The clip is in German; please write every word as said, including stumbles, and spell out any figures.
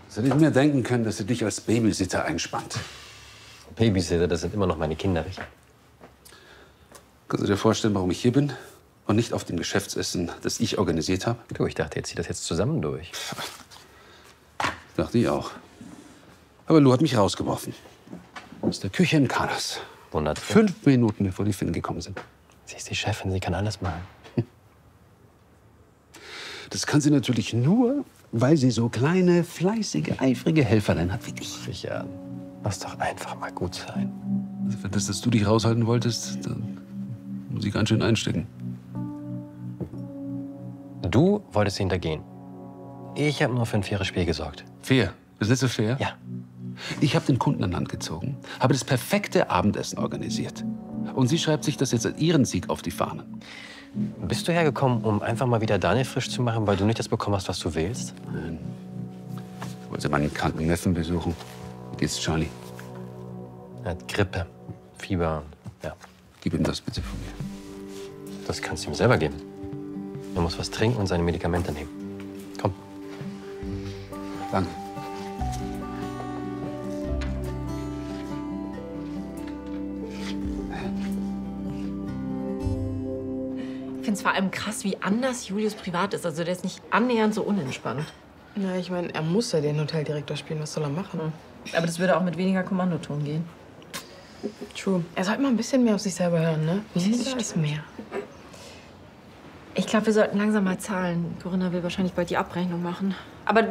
Was hätte ich mir denken können, dass sie dich als Babysitter einspannt? Babysitter, das sind immer noch meine Kinder, richtig? Kannst du dir vorstellen, warum ich hier bin und nicht auf dem Geschäftsessen, das ich organisiert habe? Du, ich dachte, jetzt zieht das jetzt zusammen durch. Dachte ich auch. Aber Lou hat mich rausgeworfen. Aus der Küche in Kanas. Wundert. Fünf Minuten, bevor die Finnen gekommen sind. Sie ist die Chefin, sie kann alles machen. Das kann sie natürlich nur, weil sie so kleine, fleißige, eifrige Helferlein hat wie dich. Richard, lass doch einfach mal gut sein. Also für das, dass du dich raushalten wolltest, dann muss ich ganz schön einstecken. Du wolltest hintergehen. Ich habe nur für ein faires Spiel gesorgt. Fair? Ist das so fair? Ja. Ich habe den Kunden an Land gezogen, habe das perfekte Abendessen organisiert. Und sie schreibt sich das jetzt als ihren Sieg auf die Fahnen. Bist du hergekommen, um einfach mal wieder Daniel frisch zu machen, weil du nicht das bekommen hast, was du willst? Nein. Ich wollte meinen kranken Neffen besuchen. Wie geht's Charlie? Er hat Grippe, Fieber, ja. Gib ihm das bitte von mir. Das kannst du ihm selber geben. Er muss was trinken und seine Medikamente nehmen. Komm. Danke. Ich finde es vor allem krass, wie anders Julius privat ist. Also der ist nicht annähernd so unentspannt. Na, ich meine, er muss ja den Hoteldirektor spielen. Was soll er machen? Hm. Aber das würde auch mit weniger Kommandoton gehen. True. Er sollte mal ein bisschen mehr auf sich selber hören, ne? Weniger ist mehr. Ich glaube, wir sollten langsam mal zahlen. Corinna will wahrscheinlich bald die Abrechnung machen. Aber